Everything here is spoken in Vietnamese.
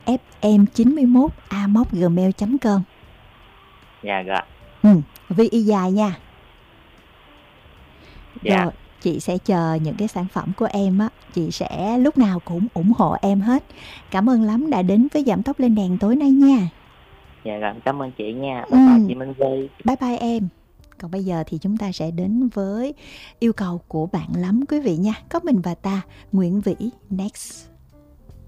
vifm91a@gmail.com. Dạ rồi. Vi y dài nha. Dạ. Rồi, chị sẽ chờ những cái sản phẩm của em á, chị sẽ lúc nào cũng ủng hộ em hết. Cảm ơn lắm đã đến với Giảm Tốc Lên Đèn tối nay nha. Dạ rồi, cảm ơn chị nha. Bye bye chị Minh Vi. Bye bye em. Còn bây giờ thì chúng ta sẽ đến với yêu cầu của bạn lắm quý vị nha. Có mình và ta, Nguyễn Vĩ next.